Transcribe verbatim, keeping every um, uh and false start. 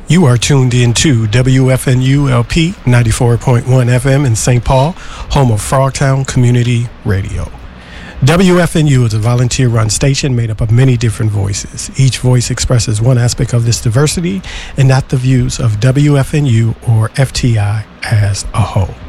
You are tuned in to W F N U L P ninety-four point one F M in Saint Paul, home of Frogtown Community Radio. W F N U is a volunteer-run station made up of many different voices. Each voice expresses one aspect of this diversity and not the views of W F N U or F T I as a whole.